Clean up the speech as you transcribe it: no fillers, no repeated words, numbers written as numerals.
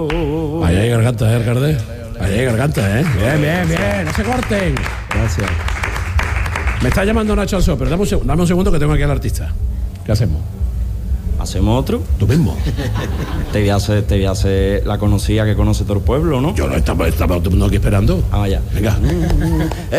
Ahí hay garganta, alcalde. Ahí hay garganta, Bien, no se corten. Gracias. Me está llamando Nacho Alsó, pero dame un segundo que tengo aquí al artista. ¿Qué hacemos? ¿Hacemos otro? Tú mismo. Te voy a hacer la conocida que conoce todo el pueblo, ¿no? Yo no estaba todo el mundo aquí esperando. Ah, ya. Venga.